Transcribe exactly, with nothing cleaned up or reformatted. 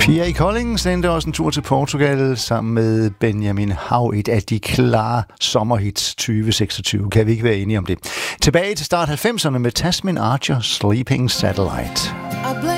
Pierre Collins sendte også en tur til Portugal sammen med Benjamin Hav, et af de klare sommerhits tyve seksogtyve. Kan vi ikke være enige om det? Tilbage til start halvfemserne med Tasmin Archer, Sleeping Satellite.